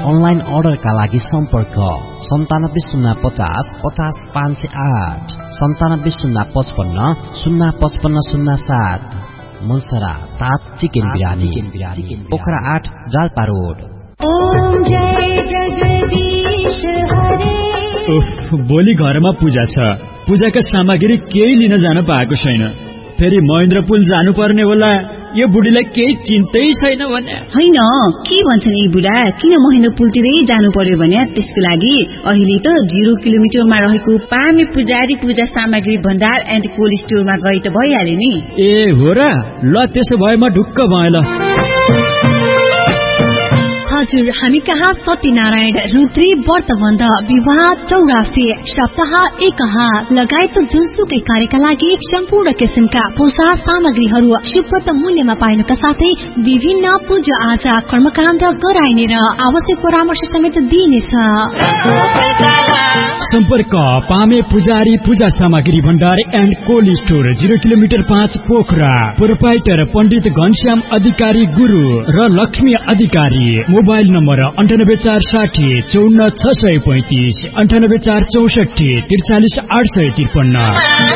Online अर्डरका लागि सम्पर्क 9705050508 9705505507। मुलसरा ताप चिकन बिरानी पोखरा 8 जालपा रोड। ओम जय जगदीश हरे। भोलि घरमा पूजा छ, पूजाका सामग्री केही लिन जान पाएको छैन। फेरि महेन्द्र पुल जानुपर्ने होला। यो बुढीलाई केही चिन्तै छैन भने होइन। के भन्छन् यी बुढा, किन महेन्द्र पुलतिरै जानु पर्यो भने त्यसको लागि अहिले त 0 किलोमिटरमा रहेको पामे पुजारी पूजा सामग्री भण्डार एन्ड कोल्ड स्टोरमा गए त भइहाल्यो नि। ए हो र, ल त्यसो भए म ढुक्क भएँ ल। हजुर, हामी कहाँ सत्यनारायण, रुद्री, व्रतबन्ध, विवाह, चौरासी, सप्ताह एकहा लगायत जुनसुकै कार्यका लागि सम्पूर्ण किसिमका पूजा सामग्रीहरू सुप्रत मूल्यमा पाइनुका साथै विभिन्न पूजा आजा कर्मकाण्ड गराइने र आवश्यक परामर्श समेत दिइनेछ। सम्पर्क पामे पुजारी पूजा सामग्री भण्डार and cold store 0 kilometre 5 Pokhara. Proprietor पण्डित घनश्याम अधिकारी गुरु र लक्ष्मी अधिकारी। Mobile number 98460 54635 98464 43853।